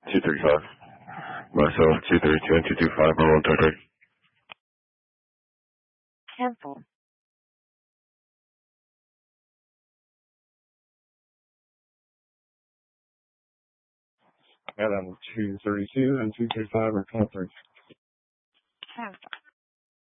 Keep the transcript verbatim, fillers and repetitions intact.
two three five. Myself, two three two and two two five. I'm on Tucker. Cancel. Adam two thirty two and two three five are country. Cancel.